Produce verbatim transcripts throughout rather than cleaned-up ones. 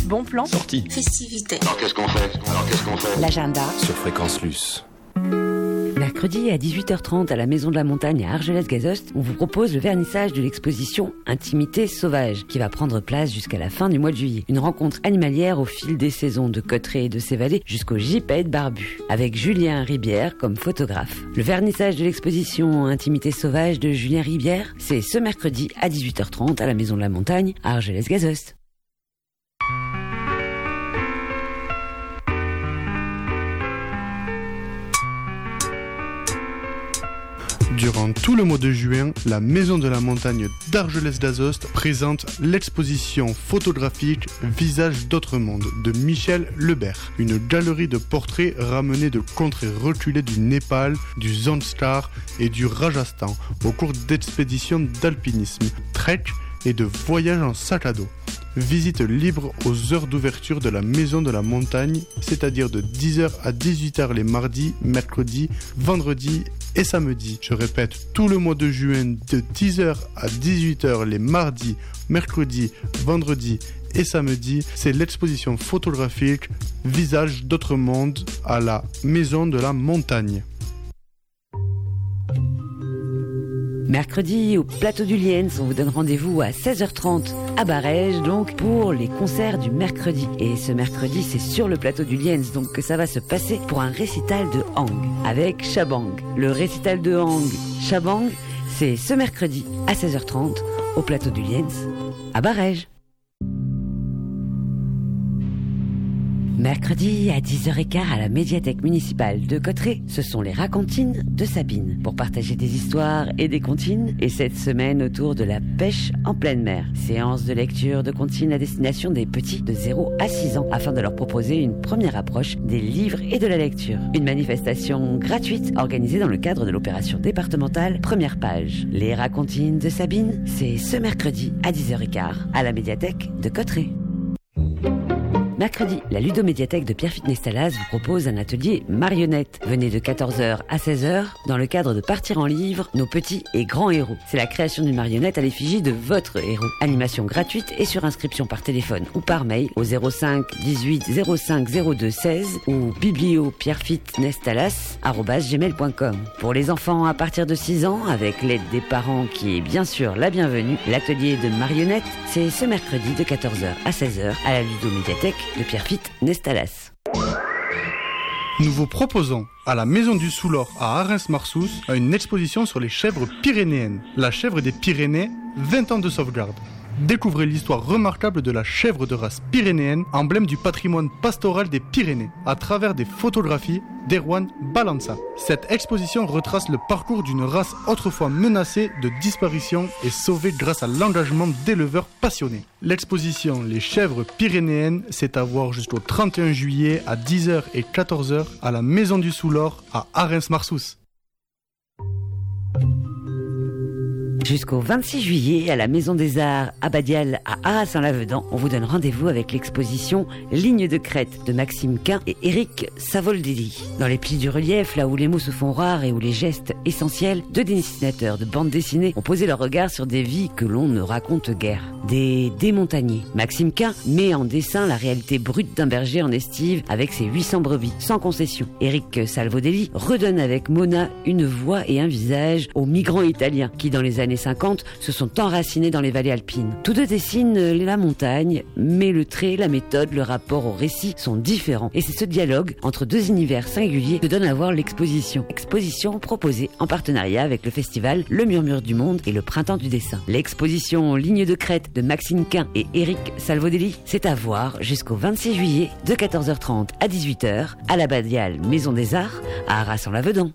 Bon plan. Sortie. Festivité. Alors qu'est-ce qu'on fait Alors qu'est-ce qu'on fait L'agenda. Sur Fréquence Luce. Mercredi à dix-huit heures trente à la Maison de la Montagne à Argelès-Gazost, on vous propose le vernissage de l'exposition Intimité sauvage qui va prendre place jusqu'à la fin du mois de juillet. Une rencontre animalière au fil des saisons de Cotterêts et de ses vallées jusqu'au gypaète barbu, avec Julien Ribière comme photographe. Le vernissage de l'exposition Intimité sauvage de Julien Ribière, c'est ce mercredi à dix-huit heures trente à la Maison de la Montagne à Argelès-Gazost. Durant tout le mois de juin, la Maison de la Montagne d'Argelès-Gazost présente l'exposition photographique Visages d'autres mondes de Michel Lebert, une galerie de portraits ramenés de contrées reculées du Népal, du Zanskar et du Rajasthan au cours d'expéditions d'alpinisme, trek et de voyages en sac à dos. Visite libre aux heures d'ouverture de la Maison de la Montagne, c'est-à-dire de dix heures à dix-huit heures les mardis, mercredis, vendredis et samedis. Je répète, tout le mois de juin de dix heures à dix-huit heures les mardis, mercredis, vendredis et samedis, c'est l'exposition photographique Visages d'autres mondes à la Maison de la Montagne. Mercredi, au plateau du Liens, on vous donne rendez-vous à seize heures trente à Barège, donc pour les concerts du mercredi. Et ce mercredi, c'est sur le plateau du Liens, donc que ça va se passer pour un récital de Hang avec Shabang. Le récital de Hang Shabang, c'est ce mercredi à seize heures trente au plateau du Liens à Barège. Mercredi à dix heures quinze à la médiathèque municipale de Cotterêts, ce sont les racontines de Sabine pour partager des histoires et des comptines, et cette semaine autour de la pêche en pleine mer. Séance de lecture de comptines à destination des petits de zéro à six ans afin de leur proposer une première approche des livres et de la lecture. Une manifestation gratuite organisée dans le cadre de l'opération départementale Première Page. Les racontines de Sabine, c'est ce mercredi à dix heures quinze à la médiathèque de Cotterêts. Mercredi, la ludomédiathèque de Pierrefitte-Nestalas vous propose un atelier marionnette. Venez de quatorze heures à seize heures dans le cadre de Partir en livre, nos petits et grands héros. C'est la création d'une marionnette à l'effigie de votre héros. Animation gratuite et sur inscription par téléphone ou par mail au zéro cinq dix-huit zéro cinq zéro deux seize ou biblio pierrefitte-nestalas arobase gmail point com. Pour les enfants à partir de six ans, avec l'aide des parents qui est bien sûr la bienvenue, l'atelier de marionnette, c'est ce mercredi de quatorze heures à seize heures à la ludomédiathèque de Pierrefitte-Nestalas. Nous vous proposons à la Maison du Soulor à Arens-Marsous une exposition sur les chèvres pyrénéennes. La chèvre des Pyrénées, vingt ans de sauvegarde. Découvrez l'histoire remarquable de la chèvre de race pyrénéenne, emblème du patrimoine pastoral des Pyrénées, à travers des photographies d'Erwan Balança. Cette exposition retrace le parcours d'une race autrefois menacée de disparition et sauvée grâce à l'engagement d'éleveurs passionnés. L'exposition Les chèvres pyrénéennes, c'est à voir jusqu'au trente et un juillet à dix heures et quatorze heures à la Maison du Soulor à Arens-Marsous. Jusqu'au vingt-six juillet, à la Maison des Arts Abadial à Arras-en-Lavedan, on vous donne rendez-vous avec l'exposition Ligne de crête de Maxime Quin et Eric Savoldelli. Dans les plis du relief, là où les mots se font rares et où les gestes essentiels, deux dessinateurs de bande dessinée ont posé leur regard sur des vies que l'on ne raconte guère. Des démontagnés. Maxime Quin met en dessin la réalité brute d'un berger en estive avec ses huit cents brebis, sans concession. Eric Salvodelli redonne avec Mona une voix et un visage aux migrants italiens qui, dans les années cinquante, se sont enracinés dans les vallées alpines. Tous deux dessinent la montagne, mais le trait, la méthode, le rapport au récit sont différents. Et c'est ce dialogue entre deux univers singuliers que donne à voir l'exposition. Exposition proposée en partenariat avec le festival Le Murmure du Monde et le Printemps du Dessin. L'exposition Ligne de crête de Maxime Quin et Eric Salvodelli, c'est à voir jusqu'au vingt-six juillet de quatorze heures trente à dix-huit heures à la Badiale Maison des Arts à Arras-en-Lavedan.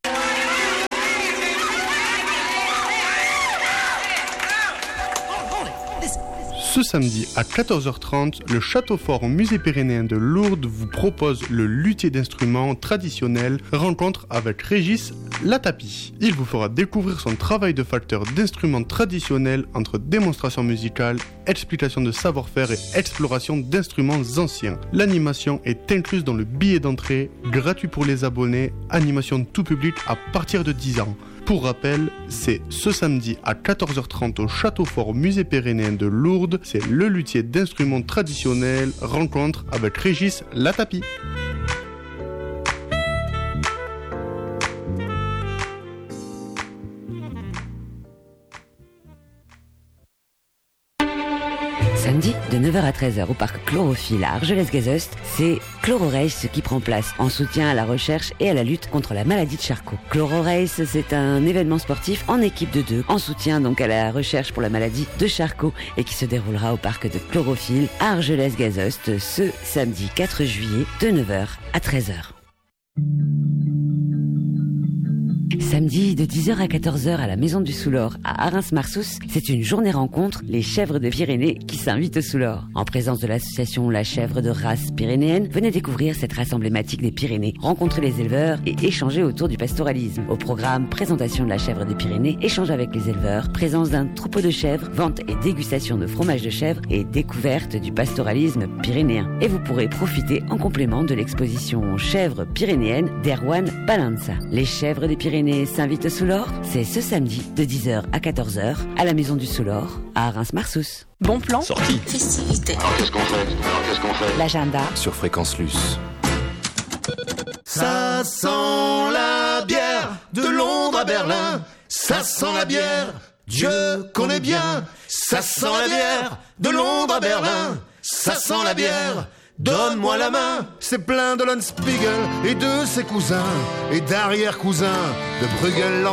Ce samedi à quatorze heures trente, le Château Fort au Musée Pyrénéen de Lourdes vous propose le luthier d'instruments traditionnel rencontre avec Régis Latapi. Il vous fera découvrir son travail de facteur d'instruments traditionnels entre démonstration musicale, explication de savoir-faire et exploration d'instruments anciens. L'animation est incluse dans le billet d'entrée, gratuit pour les abonnés, animation tout public à partir de dix ans. Pour rappel, c'est ce samedi à quatorze heures trente au Château Fort Musée Pyrénéen de Lourdes. C'est le luthier d'instruments traditionnels, rencontre avec Régis Latapi. Samedi, de neuf heures à treize heures au parc Chlorophylle à Argelès-Gazost, c'est Chlororace qui prend place en soutien à la recherche et à la lutte contre la maladie de Charcot. Chlororace, c'est un événement sportif en équipe de deux, en soutien donc à la recherche pour la maladie de Charcot et qui se déroulera au parc de Chlorophylle à Argelès-Gazost ce samedi quatre juillet de neuf heures à treize heures. Samedi, de dix heures à quatorze heures à la Maison du Soulor à Arins-Marsous, c'est une journée rencontre Les Chèvres de Pyrénées qui s'invitent au Soulor. En présence de l'association La Chèvre de race pyrénéenne, venez découvrir cette race emblématique des Pyrénées, rencontrer les éleveurs et échanger autour du pastoralisme. Au programme, présentation de la chèvre des Pyrénées, échange avec les éleveurs, présence d'un troupeau de chèvres, vente et dégustation de fromage de chèvre et découverte du pastoralisme pyrénéen. Et vous pourrez profiter en complément de l'exposition Chèvres pyrénéennes d'Erwan Balanza. Les Chèvres des Pyrénées s'invite au Soulor, c'est ce samedi de dix heures à quatorze heures à la Maison du Soulor à Reims-Marsous. Bon plan. Sortie. Festivité. Alors qu'est-ce qu'on fait Alors qu'est-ce qu'on fait L'agenda. Sur Fréquence Luce. Ça sent la bière de Londres à Berlin. Ça sent la bière, Dieu connaît bien. Ça sent la bière de Londres à Berlin. Ça sent la bière. Donne-moi la main, c'est plein de Lanspiegel et de ses cousins et d'arrière-cousins de Bruegel.